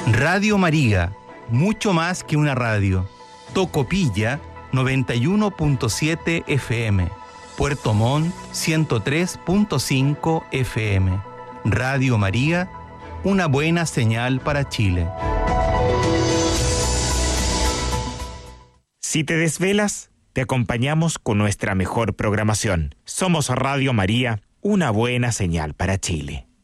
Radio María, mucho más que una radio. Tocopilla 91.7 FM. Puerto Montt 103.5 FM. Radio María, una buena señal para Chile. Si te desvelas, te acompañamos con nuestra mejor programación. Somos Radio María, una buena señal para Chile.